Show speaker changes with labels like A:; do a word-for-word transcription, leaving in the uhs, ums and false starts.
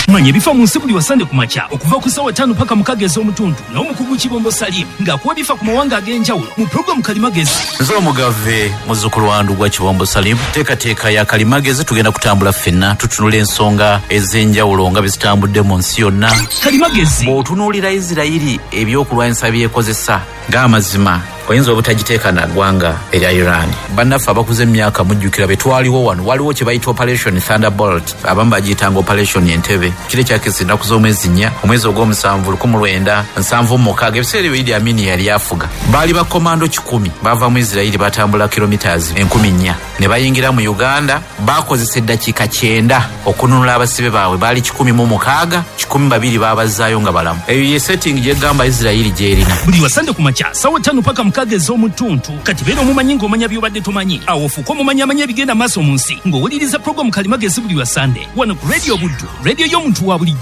A: manya bifa mu nsi buli wasande ku makya okuva ku ssaawa ttaano paka mukagezi omutundu n'omukugu Kibombo Salim ng'akuwa bifa ku mawanga ag'enjawulo mu programu Kalimagezi.
B: Nze omugave muzzukulu wa Ndugwa Kibombo Salim, teekateeka ya Kalimagezi tugenda kutambula ffenna tutunula ensonga ez'enjawulo nga bizitambudde mu nsi yonna.
A: Kalimagezi
B: bw'otunuulira Isirayiri ebyokulwanyisa byekozesa ng'amazima oyinza obutagiteeka na ggwanga erya Iran. Bannaffe abakuze emyaka mujjukira be twaliwo wano waliwo kye bayita Operation Thunderbolt, abamu bagiyitanga Operation Entebbe. Kiri kyakisa ennaku z'omwezi nnya omwezi ogw'omusanvu lukumi lwenda nsanvu mukaaga ebiseera ebyo Idi Amin yali afuga. Baali bakomando kikumi bava mu Isirayiri batambula kilometers enkumi nnya ne bayingira mu Uganda. Bakozesa eddakiika kyenda okununula abasibe baabwe baali kikumi mu mukaaga, kikumi babiri baabazaayo nga balamu. Eyo ye setting gyegamba Isirayiri gyerina.
A: Buli wasande ku makya ssaawa ttaano paka mukagezi omutuntu kati beera omumanyi ng'omanya byobadde tomanyi. Awo ofuuka omumanyi amanya ebigenda maaso mu nsi ng'owuliriza programu Kalimagezi buli wasande wano ku Radio Buddu, radio y'omuntu wa buli